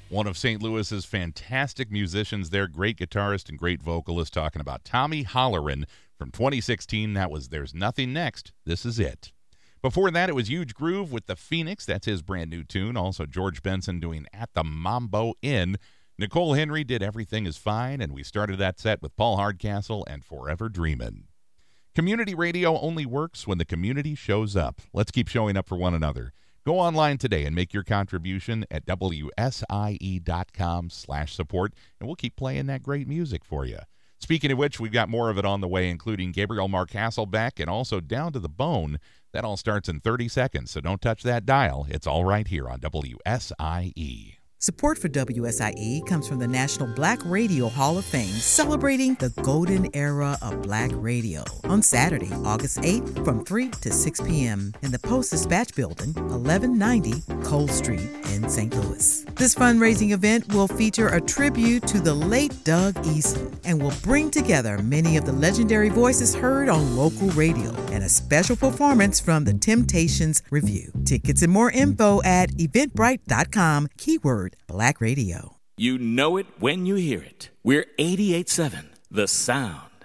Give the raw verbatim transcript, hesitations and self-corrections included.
One of Saint Louis's fantastic musicians there, great guitarist and great vocalist, talking about Tommy Holleran from twenty sixteen. That was There's Nothing Next, This Is It. Before that, it was Huge Groove with The Phoenix. That's his brand new tune. Also, George Benson doing At the Mambo Inn. Nicole Henry did Everything Is Fine, and we started that set with Paul Hardcastle and Forever Dreamin'. Community radio only works when the community shows up. Let's keep showing up for one another. Go online today and make your contribution at W S I E dot com slash support, and we'll keep playing that great music for you. Speaking of which, we've got more of it on the way, including Gabriel Mark Hasselbeck and also Down to the Bone. That all starts in thirty seconds, so don't touch that dial. It's all right here on W S I E. Support for W S I E comes from the National Black Radio Hall of Fame, celebrating the golden era of black radio on Saturday, August eighth from three to six p.m. in the Post-Dispatch Building, eleven ninety Cole Street in Saint Louis. This fundraising event will feature a tribute to the late Doug Eason and will bring together many of the legendary voices heard on local radio and a special performance from the Temptations Review. Tickets and more info at eventbrite dot com, keyword Black Radio. You know it when you hear it. We're eighty-eight point seven, The Sound.